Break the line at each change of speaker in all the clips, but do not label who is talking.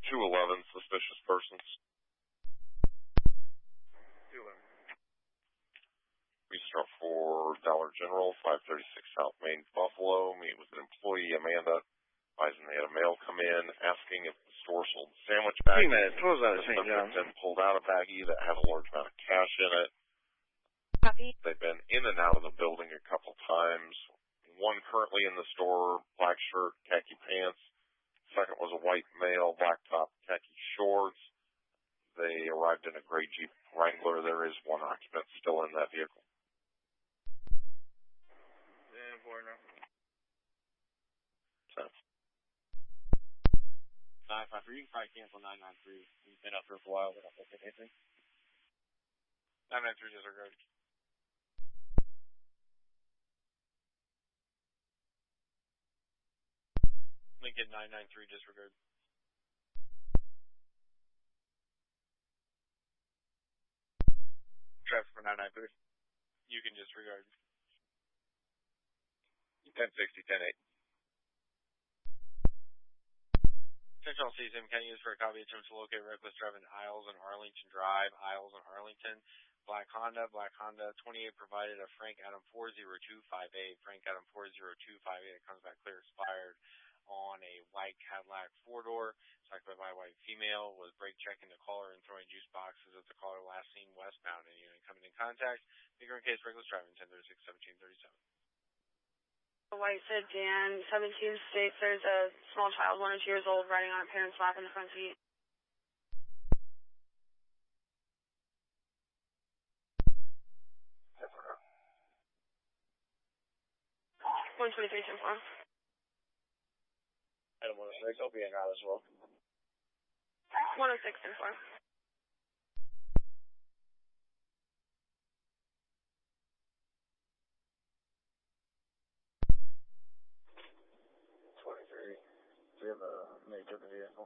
211, suspicious persons.
211.
We start for Dollar General, 536 South Main, Buffalo. Meet with an employee, Amanda, advising they had a mail come in, asking if the store sold sandwich baggies.
3 minutes. What was that?
The subject then pulled out a baggie that had a large amount of cash in it.
Copy.
They've been in and out of the building a couple times. One currently in the store, black shirt, khaki pants. Second was a white male, black top, khaki shorts. They arrived in a gray Jeep Wrangler. There is one occupant still in that vehicle.
And Warner.
953, you can probably cancel 993. You've been up here for a while, but I don't think anything.
993 disregard.
Lincoln 993 disregard.
Traffic for 993.
You can disregard.
1060, 108.
Central CSM can use for a copy attempt to locate reckless driving Isles and Arlington Drive, Isles and Arlington. Black Honda 28 provided a Frank Adam 40258. Frank Adam 40258. It comes back clear expired on a white Cadillac 4-door. It's occupied by a white female. Was brake checking the caller and throwing juice boxes at the caller last seen westbound. And unit coming in contact. Bigger in case reckless driving 1036-1737.
The white sedan, 17 states there's a small child, 1 or 2 years old, riding on a parent's lap in the front seat. One 23, 10 4.
Item 106, I'll be in out as well.
106, 10 4.
23. We have a major vehicle.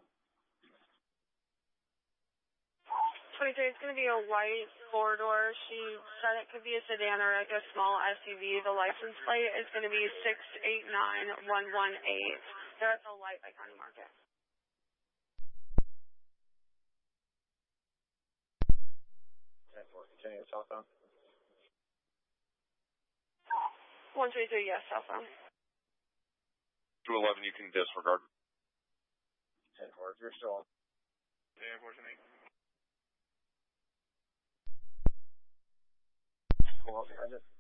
23, it's going to be a white 4-door. She said it could be a sedan or like a small SUV. The license plate is going to be 689118. They're at the light by County Market.
Continue cell phone.
123, yes, cell phone.
211, you can disregard.
10-4, if you're still on.
Yeah, unfortunately.
Cool, I'll be